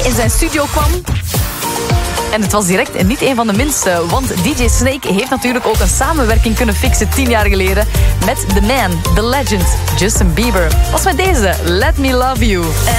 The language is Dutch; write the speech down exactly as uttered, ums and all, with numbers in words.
in zijn studio kwam. En het was direct niet een van de minste, want D J Snake heeft natuurlijk ook een samenwerking kunnen fixen tien jaar geleden met the man, the legend, Justin Bieber. Was met deze Let Me Love You.